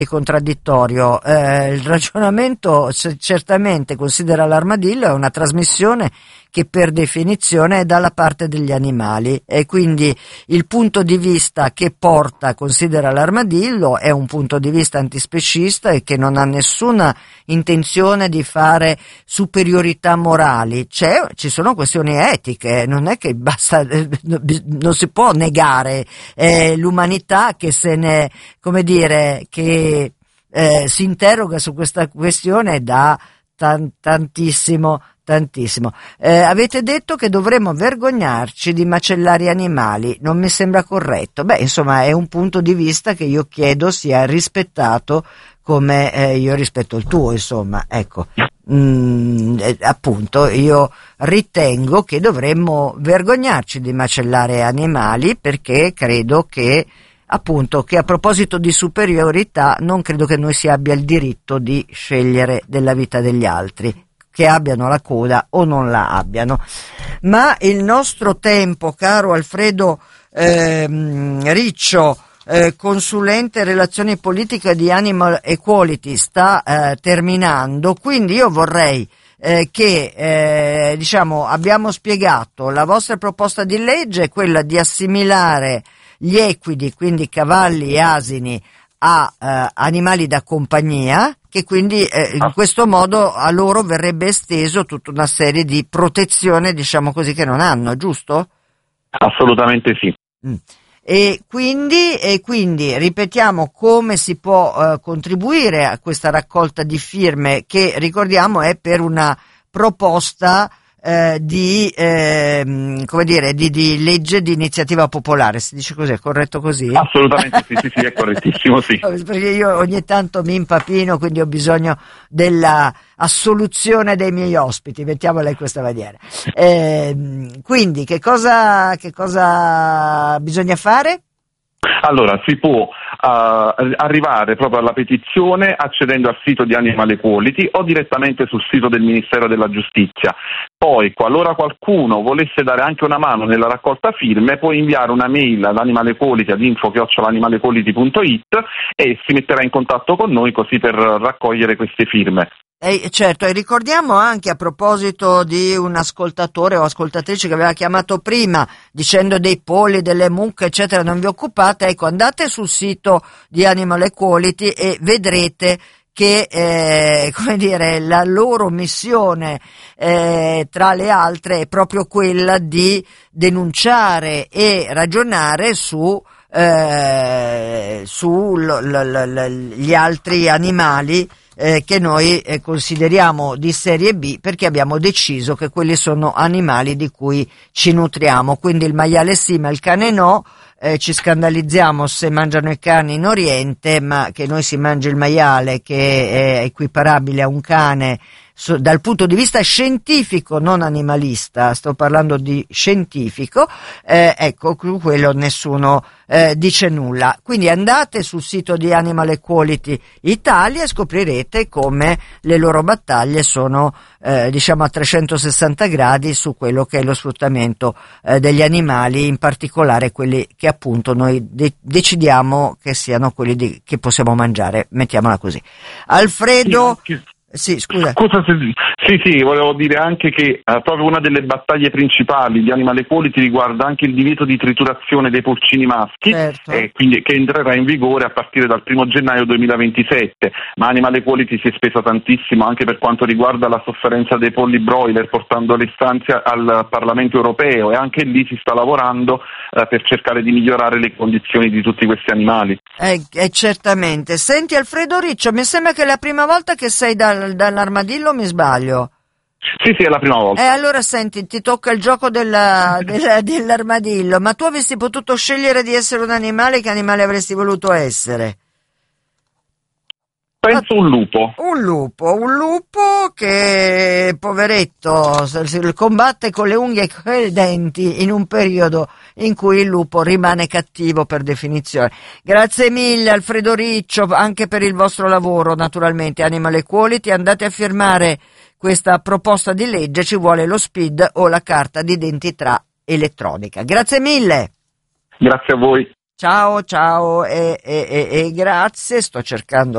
contraddittorio. Il ragionamento certamente considera l'armadillo è una trasmissione che per definizione è dalla parte degli animali, e quindi il punto di vista che porta considera l'armadillo è un punto di vista antispecista e che non ha nessuna intenzione di fare superiorità morali. Ci sono questioni etiche, non è che basta, non si può negare l'umanità che se ne, come dire, che si interroga su questa questione da tantissimo. Avete detto che dovremmo vergognarci di macellare animali, non mi sembra corretto. Insomma, è un punto di vista che io chiedo sia rispettato come io rispetto il tuo, insomma, ecco. Appunto, io ritengo che dovremmo vergognarci di macellare animali, perché credo che appunto che a proposito di superiorità non credo che noi si abbia il diritto di scegliere della vita degli altri, che abbiano la coda o non la abbiano. Ma il nostro tempo, caro Alfredo Riccio, consulente relazioni politiche di Animal Equality, sta terminando, quindi io vorrei che abbiamo spiegato la vostra proposta di legge è quella di assimilare gli equidi, quindi cavalli e asini, a animali da compagnia, che quindi in questo modo a loro verrebbe esteso tutta una serie di protezione, diciamo così, che non hanno, giusto? Assolutamente sì. E quindi ripetiamo come si può contribuire a questa raccolta di firme, che ricordiamo è per una proposta di legge di iniziativa popolare, si dice così, è corretto così? Assolutamente sì, è correttissimo, sì. Perché io ogni tanto mi impapino, quindi ho bisogno della assoluzione dei miei ospiti, mettiamola in questa maniera. Quindi che cosa bisogna fare? Allora, si può arrivare proprio alla petizione accedendo al sito di Animal Equality o direttamente sul sito del Ministero della Giustizia. Poi, qualora qualcuno volesse dare anche una mano nella raccolta firme, può inviare una mail ad Animal Equality, ad info@animalequality.it, e si metterà in contatto con noi così per raccogliere queste firme. Certo, e ricordiamo anche, a proposito di un ascoltatore o ascoltatrice che aveva chiamato prima dicendo dei polli, delle mucche eccetera, non vi occupate, ecco, andate sul sito di Animal Equality e vedrete che la loro missione tra le altre è proprio quella di denunciare e ragionare gli altri animali che noi consideriamo di serie B, perché abbiamo deciso che quelli sono animali di cui ci nutriamo, quindi il maiale sì ma il cane no. Ci scandalizziamo se mangiano i cani in Oriente, ma che noi si mangi il maiale, che è equiparabile a un cane dal punto di vista scientifico, non animalista, sto parlando di scientifico, ecco, quello nessuno dice nulla. Quindi andate sul sito di Animal Equality Italia e scoprirete come le loro battaglie sono a 360 gradi su quello che è lo sfruttamento degli animali, in particolare quelli che appunto noi decidiamo che siano quelli che possiamo mangiare, mettiamola così. Alfredo, sì, scusa. Sì, volevo dire anche che proprio una delle battaglie principali di Animal Equality riguarda anche il divieto di triturazione dei porcini maschi, certo. Quindi che entrerà in vigore a partire dal 1 gennaio 2027, ma Animal Equality si è spesa tantissimo anche per quanto riguarda la sofferenza dei polli broiler, portando le istanze al Parlamento europeo, e anche lì si sta lavorando per cercare di migliorare le condizioni di tutti questi animali. Certamente. Senti Alfredo Riccio, mi sembra che è la prima volta che sei dall'armadillo, mi sbaglio? Sì, è la prima volta. Allora senti, ti tocca il gioco dell'armadillo, ma tu avresti potuto scegliere di essere un animale, che animale avresti voluto essere? Penso un lupo. Un lupo che, poveretto, combatte con le unghie e con i denti in un periodo in cui il lupo rimane cattivo per definizione. Grazie mille Alfredo Riccio, anche per il vostro lavoro, naturalmente. Animal Equality, andate a firmare questa proposta di legge, ci vuole lo SPID o la carta d'identità elettronica. Grazie mille. Grazie a voi. Ciao e grazie, sto cercando